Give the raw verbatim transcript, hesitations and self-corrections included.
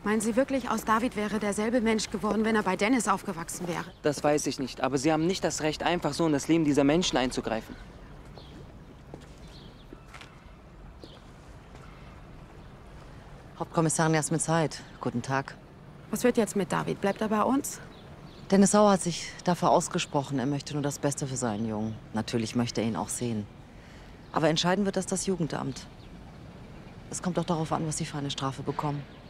Meinen Sie wirklich, aus David wäre derselbe Mensch geworden, wenn er bei Dennis aufgewachsen wäre? Das weiß ich nicht, aber Sie haben nicht das Recht, einfach so in das Leben dieser Menschen einzugreifen. Hauptkommissarin Jasmin Zeit. Guten Tag. Was wird jetzt mit David? Bleibt er bei uns? Dennis Sauer hat sich dafür ausgesprochen, er möchte nur das Beste für seinen Jungen. Natürlich möchte er ihn auch sehen. Aber entscheiden wird das das Jugendamt. Es kommt doch darauf an, was Sie für eine Strafe bekommen.